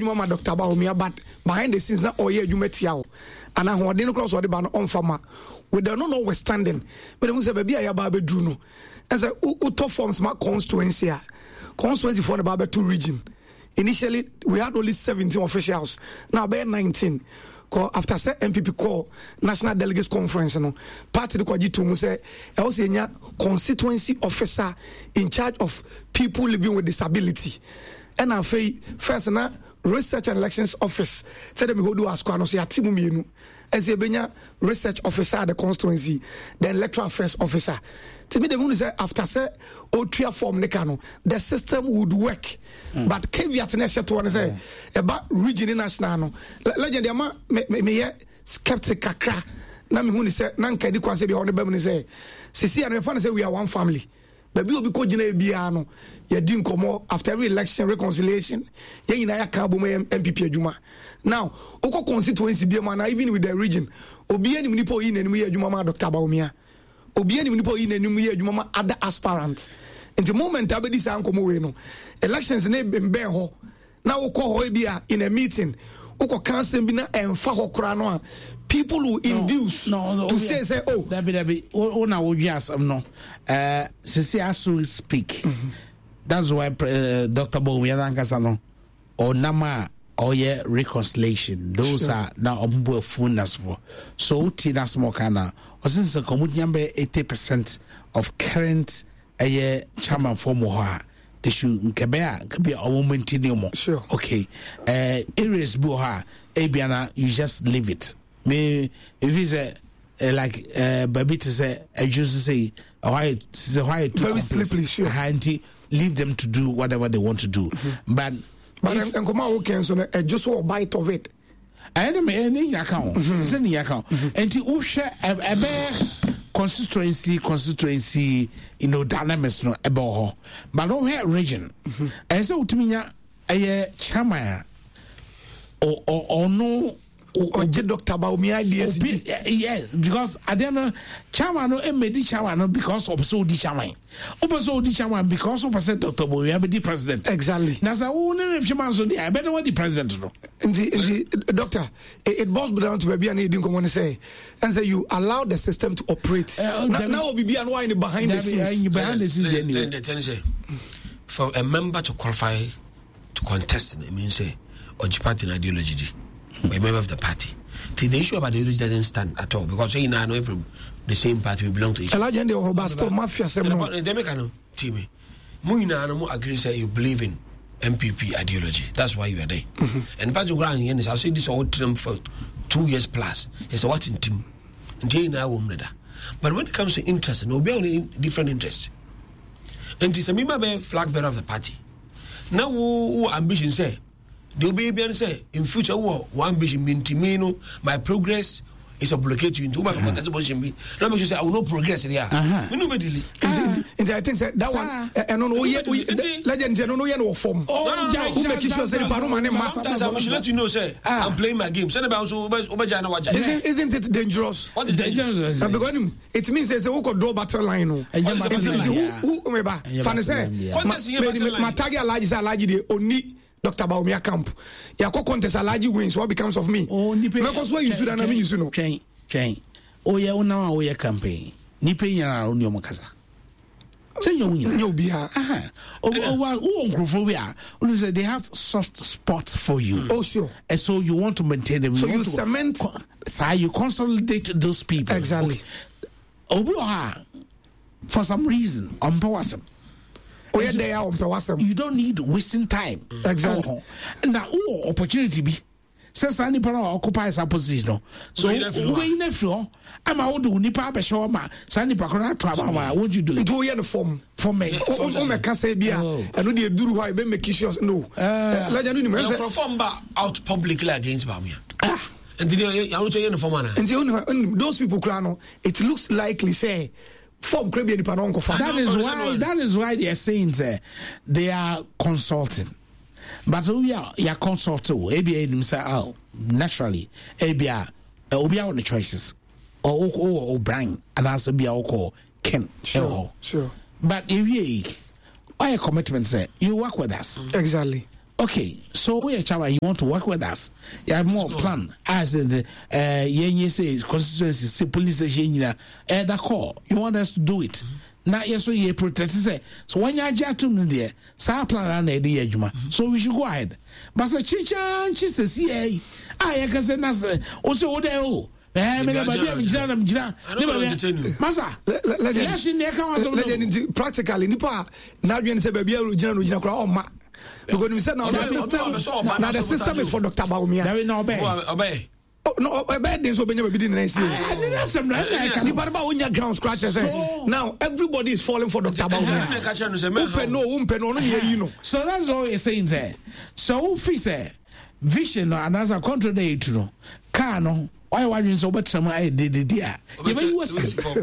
adwuma ma Dr. Bawumia, but behind the scenes na oye adwuma tiawo ana hoɔden no cross ɔde ba no ɔmfama with the notwithstanding but dem say baby aya ba beduru no as a auto forms ma constituency for the Babetu region. Initially we had only 17 officials, now by 19. After say MPP call National Delegates Conference, party the Kwajitu say also a constituency officer in charge of people living with disability. And I say first na research and elections office said them who do ask no say atimu mienu as a benya research officer at the constituency, then electoral affairs officer. To me, the moon say after say Otria form nekano, the system would work. But caveat next to one say about region national. Legend ama me skeptic kakra. Na me hu ni say na nka di kwase bi on the bem ni say sisi and me say we are one family. Baby obi ko gina bia no ye di nkomo after every election reconciliation ye nyina ya ka bomo MPP adwuma. Now oko constituency bia man even with the region obi anim nipo yi nanim ye adwuma ma Dr. Bawumia. Obi anim nipo yi nanim ye adwuma ma other aspirants. In the moment abedi sa nkomo we no elections na ben ho na wokɔ ho bia in a meeting wokɔ cancel bi na emfa ho kra no a people will induce to say oh Dabi ona wo asam no sisi aso speak. That's why Dr. Bawumia nankasa no or nama or yeah reconciliation those are now ombo funas for so tina small kana or since the community 80% of current chairman for Moha they should nkebea could be a woman tinimo. Sure. Okay. Areas buha Abiana you just leave it. Me if it's like baby to say I just say why very slippery, sure. Leave them to do whatever they want to do. But and come out can so just a bite of it. I don't any account. It's any account. And to share a bear constituency, dynamics no about but don't have region. And so to me, a chairman or no. Or Dr. Bawumia ideas. Yes, because I don't know chairman no made chairman because of so the chairman. Also the chairman because of Dr. Bawumia be the president. Exactly. Now so only if chairman so I better want the president no. In the doctor, it boils down to baby and he didn't come on say and say you allow the system to operate. Now be and why behind the scenes. Behind the scenes for a member to qualify to contest it means say or party ideology. A member of the party. The issue about the ideology doesn't stand at all because you know from the same party we belong to. Alajende Obasto mafia semno. They make no team. Muina no agree say you believe in MPP ideology. That's why you are there. And party ground here is I say this all term for 2 years plus. It's what in team. But when it comes to interest, no be only different interests. And it's a member flag bearer of the party. Now who ambition say they'll be able to say in future war one ambition mean to me no my progress is a blockade to into my position be now make you say I will not progress here we no be and I think that one and no legend say no no form who make sure say the parliament sometimes I should let you know say I'm playing my game say about so obejana waja isn't it dangerous? What is dangerous? Because it means say who could draw battle line no who meba fan say my target large is large dey only Dr. Bawumia camp. Yako contest alaji wins. What becomes of me? Oh, nipe. Because where you should and I mean you know. Train. Oh yeah, una o ya campaign. Nipe yana oni omakaza. Say you win. You be ha. Oh, say they have soft spots for you. Oh sure. And so you want to maintain them. So you cement. You consolidate those people. Exactly. Okay. For some reason, empowers them. You don't need wasting time. Exactly. Now, opportunity be. Says any para occupies our position. So, we nephew, I'm out to Nipa Beshoma, Sandy Pakora Traba. What you do? It will the form for me. Oh, my Casabia. I know the Duru, I be making sure. No, perform out publicly against Bamia. And those people, Crano, it looks likely, say. That is why they are saying they are consulting. But we are consulting. ABA say naturally ABA on the choices or Brian and also be our Ken. Sure. But if you a commitment say you work with us. Exactly. Okay, so we are Chama, you want to work with us? You have more plan as the say constituency, say police station, the call. You want us to do it? Now, yes, so you protect say. So when you are to there, sa plan and the Juma. So we should go ahead. But the chicha, she says, yeah, I can say, also, oh, practically nipa na adwen say baby original kra o ma because we said now the system is for Dr. Bawumia there no obey oh no obey dey so benya baby dey na see nipa ba onya ground scratches now everybody is falling for Dr. Bawumia umpe no ye no. So that's all you're saying there. So if say vision and as a contrary to car no why you so much some I did it there? You may was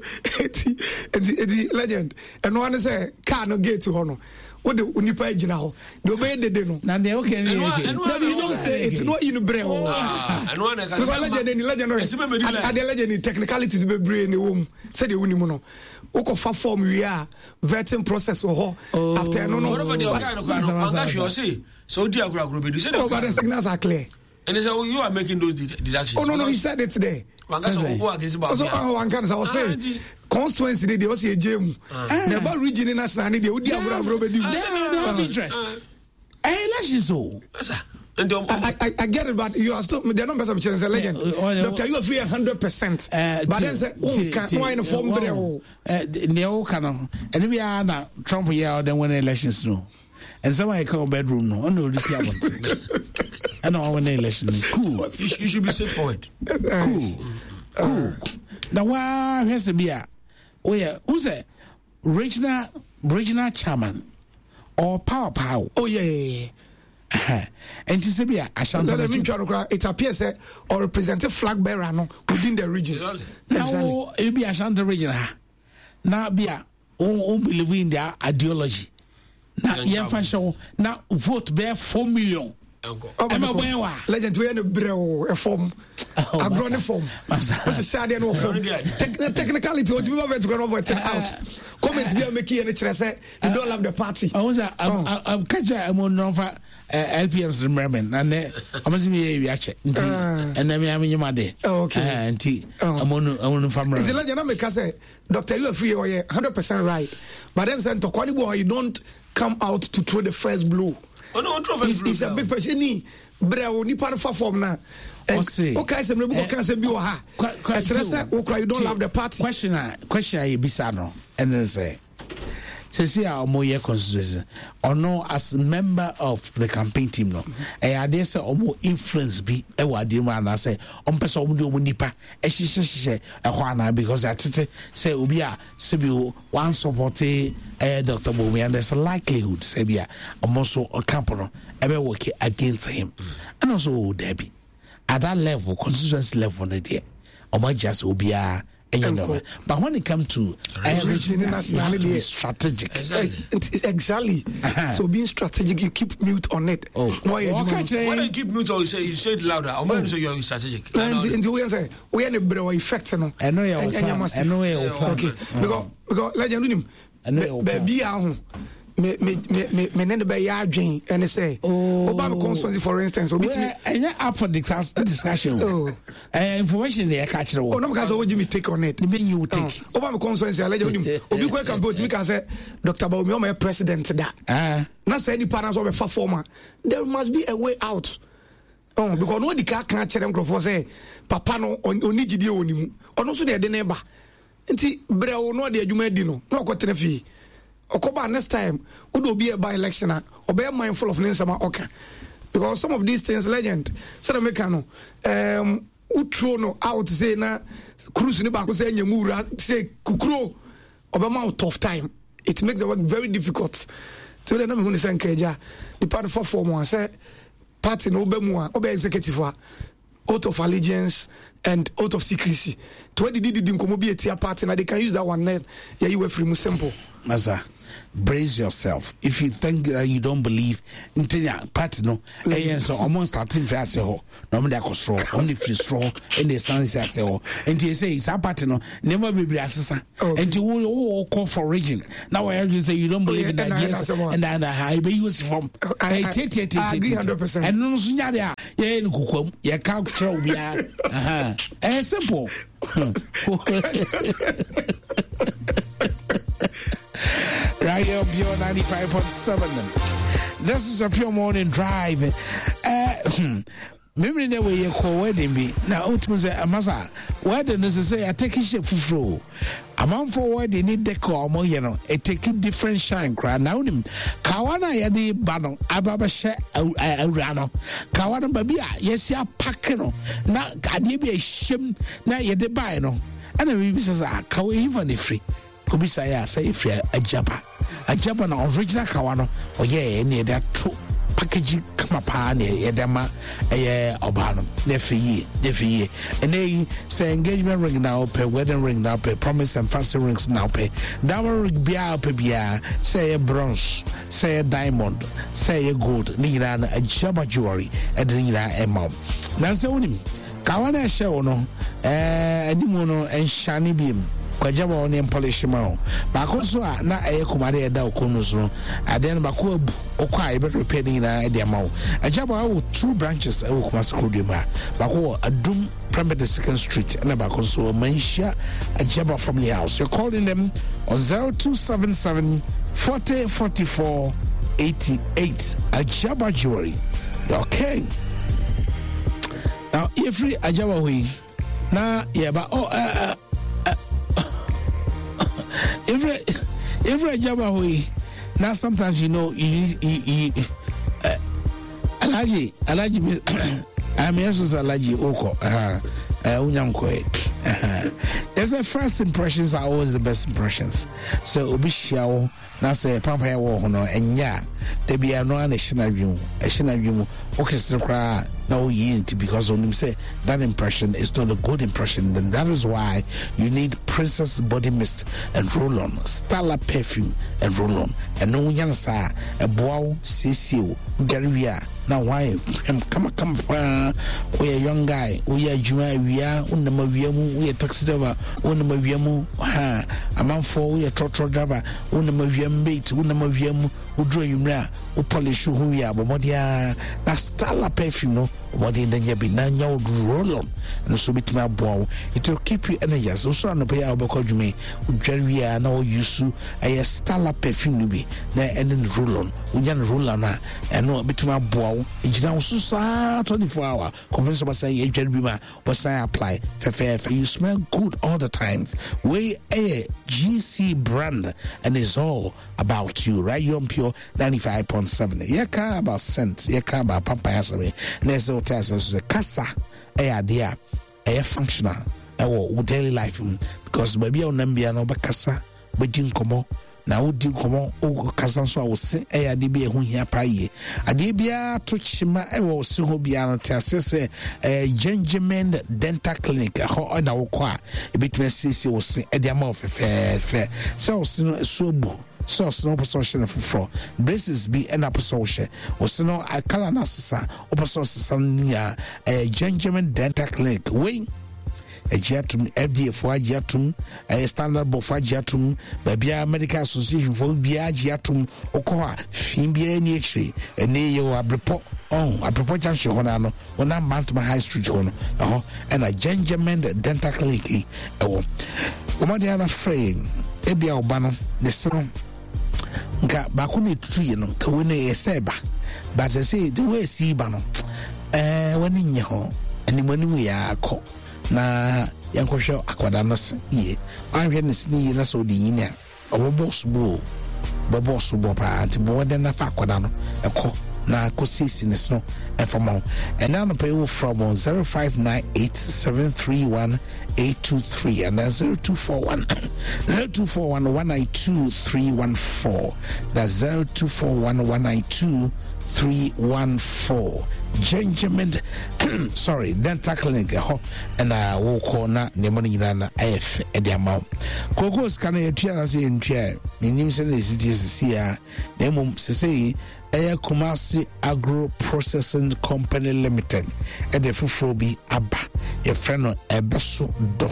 the legend and one say car no gate to honor. What the unipa ejina the obey the no. Na dey okay. You don't say it's not in brain. And one legend legend technicalities be brain in womb. Say the unimu no. Oko fa form we are vetting process after no. Whatever the kind of you say. So the agro be say the signals are clear. And he said, you are making those deductions. Oh, no, he said it today. One can say, constituency, they also a gym. Never region in national, they would have interest. I get it, but you are still, they're not best of chance, a legend. Doctor, you are free 100%. But then say, why in a form? And we are now Trump here, then when elections no. And somebody call bedroom no, no, this I know when election. Cool. You should be straightforward. Cool. Now why has to be oh yeah, who's a regional chairman or power? Oh yeah. And to say it appears or representative flag bearer no within the region. Now it be Ashanti region. Now be believe in their ideology. Now show now vote bear 4 million. Legend we a form a grown form. What's a sad no form technicality what you have to go over out comment be making any chance you don't love the party. I was I'm catch I'm on over LPM's remembrance and I must be we check and then me am in my day okay and I'm on family the legend make say doctor you are free or 100% right but then say to kwani boy you don't come out to throw the first blow. Oh no, he's a big person. Bravo, ni part of form now. Okay, so maybe can say be ha. You don't love the party. Question I bisano and then say our more constituency or no as member of the campaign team no. I dare say or more influence be a wadima and I say on person do nipa she because I say ubia sebi one supporting Dr. Bawumia and there's a likelihood sebia also a company ever working against him and also Debbie at that level constituency level on the day or my just ubia. But when it comes to strategic, exactly. So being strategic, you keep mute on it. Why don't you keep mute or you say it louder? I'm going to say you're strategic. And we say we are the effect. I know you're okay. Because legend baby me nene be ya adwen and say Obama constituency for instance obi up for discussion information there catch the no because what you take on it you take Obama constituency allegedly obi go campaign me can say Dr. Bawumia my president that na say any parents of a former there must be a way out because no di ka kan kire microphone say papa no oni gidi onimu ono so de ne ba nti brewo no de adwuma di no na okotena fi Okoba next time would be a by-election or be mindful of Ninsama Oka. Because some of these things, legend, Sadamekano, Utrono out say na cruise in the back say Yamura, say Kukro, Obama out of time. It makes the work very difficult. So the name of Keja, the part of 4 months, party no Bemua, Obe executive, out of allegiance and out of secrecy. To what they did in Komobi party, and they can use that one net. Yeah, you were free simple. Masa, brace yourself. If you think that you don't believe, until your party no, so almost starting for us, no matter how strong, only free strong, and the sun is as well. And you say it's a party no, never be assassin. And you will call for origin. Now I heard you say you don't believe in that, yes, and then I be used from 100%. And no sooner there, yeah, Kukum, you can't throw me. Simple. Right here, Pure 95.7. This is a Pure Morning Drive. Remember the way you call wedding be now. Ultimately, Amasa wedding is to say I take a ship for flow. A man for wedding need decor more, you know. A take different shine cry now. Kawana yadi bano ababa she urano. Kawana babia yes ya pakeno na kadibi a shim na yede buy no. And the baby says kawe even if free. Kubisa ya say free ajaba na original kawano oh yeah near that true packaging come pa near yedama obano defi and they say engagement ring now pay wedding ring now pay promise and fancy rings now pay diamond ring bia say a bronze say a diamond say a gold nira ajaba jewelry and nira emam na say unim kawana show no animuno and shiny beam kwajaba oni polish ma bako so na kumare eda okonu so aden bako abu okwa e be repair ni na e de ma ajaba wo 2 branches e kuma school ma bako adum Premier 2nd Street na bako so manhia ajaba family house. You're calling them on 0277 40 44 88 ajaba jewelry. Okay, now every ajaba we na yeba every job away. Now sometimes you know allergy I'm also allergy oko there's a first impressions are always the best impressions. So obishiao na say pampa ya wo no enya de bia no na shina dwum okay kra na o yinti because on him say that impression is not a good impression. Then that is why you need Princess body mist and roll on, Stella perfume and roll on, and no yansa a bow ccu garivia. Now why come we a young guy we are juma we are unamaviamu we a taxi driver unamaviamu a man for we a trotro driver unamaviam bait unamaviamu udro yumra u polish who we are but that Stella perfume no what in the yabi nanya would roll on and so bit my bow it will keep you energized also on the pay out because you may udria now use a Stella perfume be na and then roll on unyan roll on and no bit my bow ejina so sa 24 hour convince about say you can be ma was I apply fair you smell good all the times we a GC brand and it's all about you right? You're on Pure 95.7 you care about scent you care about papaya sabe next test as a casa idea a functional our daily life because baby on nambia no bakasa bedin komo na wodi komo o kasa so a wo se ade bia hu hia paye ade bia to chima e wo se ho bia no tasese Gentleman Dental Clinic ho na wo kwa e bitme sisi wo se ade ama fe so so bu so person for braces be an apostle or so I call an assessor or nia a Gentleman Dental Clinic wing a jatum FDA for a jatum a standard bofa jatum babia medical association for bia jatum okoa fimbia ni echi ene yo abrepo on apropos junction honano on that Mount High Street hono and a Gentleman Dental Clinic e Omadiana fraying ebia obano the son nga bakuni tree no ka woni eseba but I say the way see ba no wani nye ho ani mani we akọ na yankohwe akwada no ye anhwe ne sini na so di yinia oboboss bo pa ti bo de na fa akwada no ekọ na kosisi ne so efamo and now pay you from 0598731823 and 0241192314 that's 0241192314 Gingerman sorry dental clinic ho and wo ko na ne mo nyina na af e de amaw kogo scan e tua na se ntua nim se na city ya na mum se sei Kumasi Agro Processing Company Limited and the Fufobi Abba a friend of Ebeso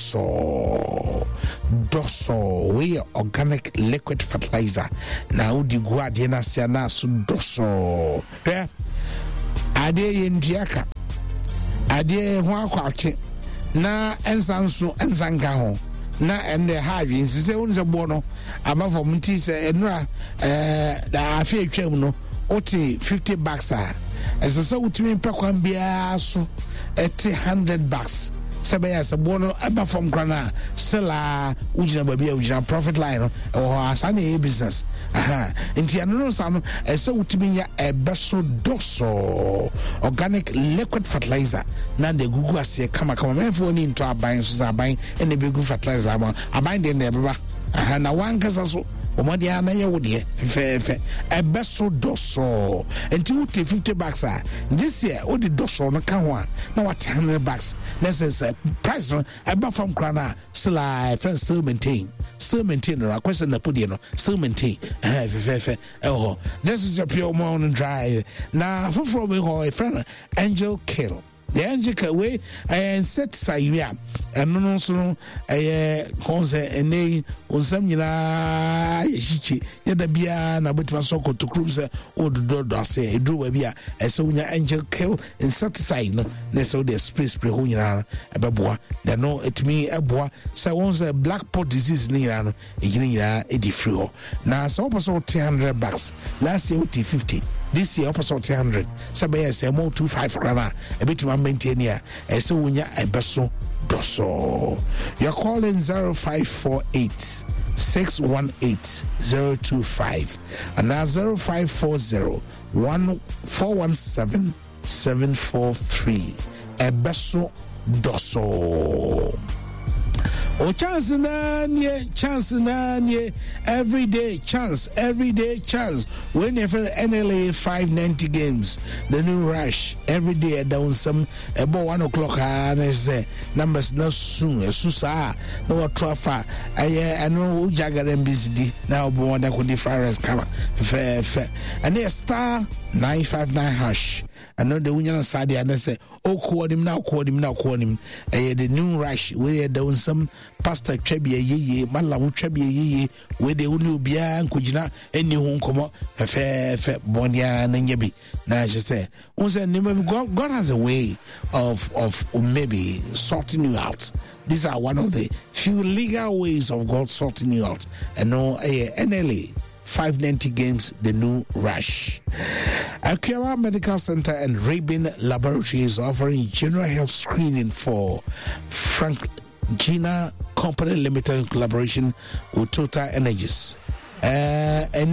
Doso we organic liquid fertilizer now the Guadiana Siana Doso Ade Indiaka Ade Huakwaki na ensanso ensanka ho na ende hawi nsise unze bono amafo mti se enura da afi atwam no oti 50 bucks as so utimi pekwan bia so eti 100 bucks sabaya sabono aba from grana sela ujina babia ujina profit line or asane business nti anono sano so utimi ya ebeso doso organic liquid fertilizer na de gugu ase kama menfo ni into aban so aban ene be gugu fertilizer aban de ne baba na wankasa so omodi ana ye wode fe ebeso doso enti uti 50 bucks this year odi doso no ka ho na what 100 bucks this price no eba from krana still friends still maintain no question na podi no still maintain fe this is a pure morning drive na for we ho friend Angel Kill the Angel way and set Syria and no so conse ene onsam nyina yechichi yeda bia na betima soko to cruise ododo ase edu wa bia ese unya Angel Kill in set side no na so the spray ho nyina ebeboa the no etimi eboa say once black pot disease ni nyina no nyina edi free ho na so person 300 bucks last year 50 this year opposite 100 sabaya say more 25 krana ebetima maintain here ese unya ebeso doso. You're calling 0548 618 025 and now 0540 1417 743 ebeso doso. Oh, chance na nye everyday chance when you feel NLA 590 games the new rush every day down some about 1 o'clock and say numbers not soon susa no trafa I know jagger MBCD now born that could difference come fair and they star 959 hash. I know the union side and they say, oh, call him now. The new rush where down some pastor Trebia ye, Malamu Trebia ye, where they only be and Kujina, any home come up, fair, Bonia and Yabi. Now I just say, God has a way of maybe sorting you out. These are one of the few legal ways of God sorting you out. And no, NLA. 590 games, the new rush. Akira Medical Center and Rabin Laboratories offering general health screening for Frank Gina Company Limited in collaboration with Total Energies. And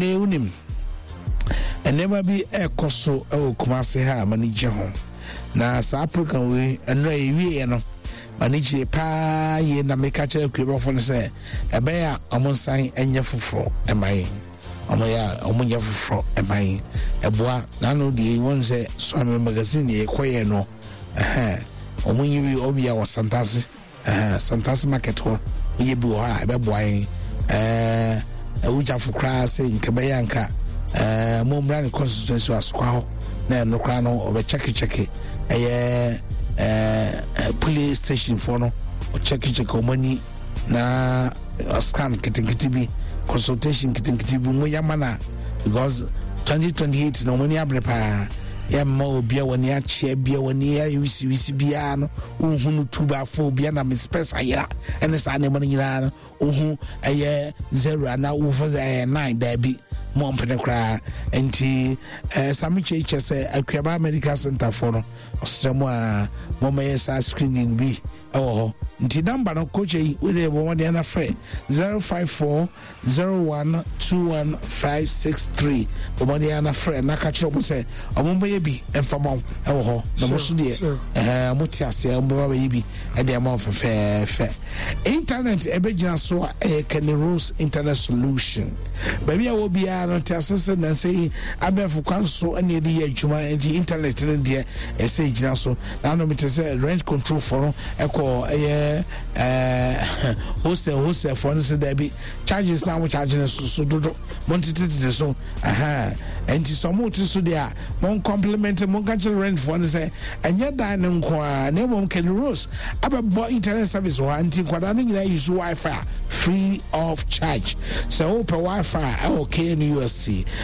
never be a coso Kumasi ha manager home. Na African way and Ray manage pa ye na make a check for say a bear among sign and yafufro am I. Omoya for emai eboa nano die won say so magazine e koye no omunyi bi obia wa santase market ho ye bi ho a be boan uja for kra say nkabayanka momra ne constituency askwa ho na no kra no obe check police station for no o check omani na scan kitikitibi consultation kitinkibu mo yamana because 2028 no money abrepa ya ma obia woni a che bia woni ya wisi bia no ohunu tuba fo bia na me space aya ene sa ne mo nyina no ohu aye 0 na wo za 9 da bi mo mpene kra enti samiche say Akwa Medical Center for no osremo a mo me sa screening bi nti number no coach we dey one dey na free 054 01 21563 o dey na free na ka chiro say omombo ye bi enfama ho na mo so dey motiase ombo ba ye bi e dey ma fe internet e be gina so Kenny Rose Internet Solution baby a wo bia biara no te asese na say abefo kwan so ene de ye adwuma enti internet ne de ese gina so na no mete say rent control for no ekọ hostel for no say there be charges na we charge na so dodo montete so enti so mo ti so there mon compliment mon catch rent for no say enye dan nko a na mom can rose abebo internet service wa anti kwada na nyina use Wi-Fi free of charge so open Wi-Fi okay in USC